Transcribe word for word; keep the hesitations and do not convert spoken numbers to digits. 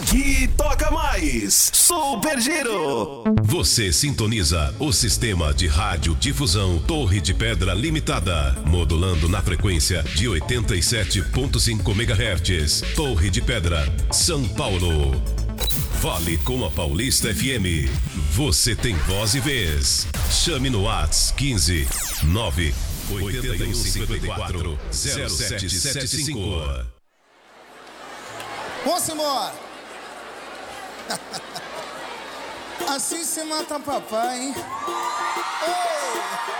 Aqui toca mais Super Giro. Você sintoniza o sistema de rádio difusão Torre de Pedra Limitada, modulando na frequência de oitenta e sete ponto cinco megahertz. Torre de Pedra, São Paulo. Fale com a Paulista F M. Você tem voz e vez. Chame no WhatsApp quinze nove oito um cinco quatro zero sete sete cinco. Vamos embora. Assim se mata papai, hein? Ei!